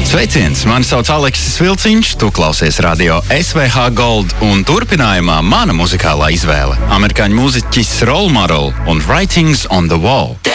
Sveiciens! Mani sauc Aleksis Vilciņš, tu klausies radio SVH Gold un turpinājumā mana muzikālā izvēle. Amerikāņu mūziķis Roll Model un Writings on the Wall.